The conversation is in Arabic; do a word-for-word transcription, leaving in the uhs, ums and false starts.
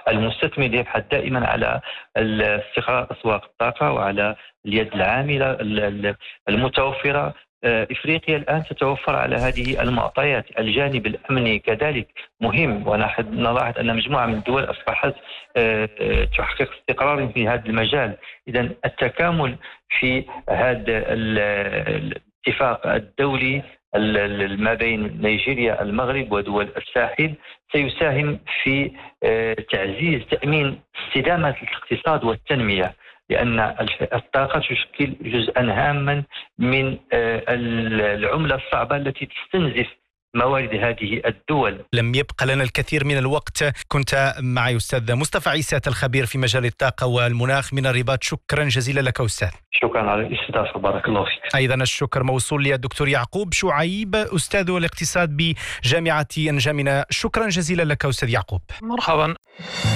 المستثمر يبحث دائما على استقرار أسواق الطاقة وعلى اليد العاملة المتوفرة. إفريقيا الآن تتوفر على هذه المعطيات. الجانب الأمني كذلك مهم، ونلاحظ أن مجموعة من الدول أصبحت تحقق استقرار في هذا المجال. إذن التكامل في هذا الاتفاق الدولي ما بين نيجيريا، المغرب ودول الساحل سيساهم في تعزيز تأمين استدامة الاقتصاد والتنمية، لأن الطاقة تشكل جزءا هاما من العملة الصعبة التي تستنزف موارد هذه الدول. لم يبقى لنا الكثير من الوقت. كنت معي أستاذ مصطفى عيسات الخبير في مجال الطاقة والمناخ من الرباط. شكرا جزيلا لك أستاذ. شكرا على الاستضافة، بارك الله فيك. أيضا الشكر موصول للدكتور يعقوب شعيب أستاذ الاقتصاد بجامعة أنجامنا. شكرا جزيلا لك أستاذ يعقوب. مرحبا.